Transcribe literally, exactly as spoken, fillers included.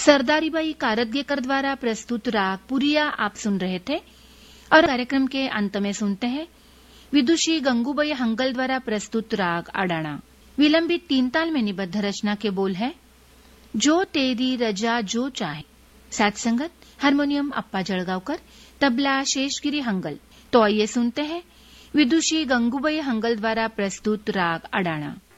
सरदारीबाई कारदगेकर द्वारा प्रस्तुत राग पुरिया आप सुन रहे थे और कार्यक्रम के अंत में सुनते हैं विदुषी गंगूबाई हंगल द्वारा प्रस्तुत राग अडाणा। विलंबित तीन ताल में निबद्ध रचना के बोल है जो तेरी रजा जो चाहे। साथ संगत हारमोनियम अप्पा जळगावकर, तबला शेषगिरी हंगल। तो आइए सुनते हैं विदुषी गंगूबाई हंगल द्वारा प्रस्तुत राग अडाणा।